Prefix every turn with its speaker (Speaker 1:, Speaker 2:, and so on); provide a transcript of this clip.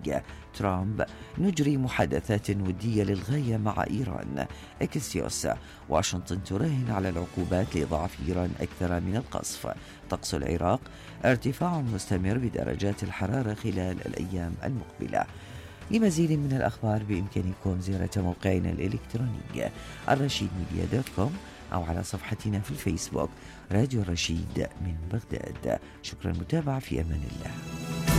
Speaker 1: ترامب: نجري محادثات ودية للغاية مع إيران. إكسيوس: واشنطن تراهن على العقوبات لإضعاف إيران أكثر من القصف. طقس العراق: ارتفاع مستمر بدرجات الحرارة خلال الأيام المقبلة. لمزيد من الأخبار بإمكانكم زيارة موقعنا الإلكتروني الرشيدميديا.com أو على صفحتنا في الفيسبوك راديو الرشيد من بغداد. شكرا للمتابعة، في أمان الله.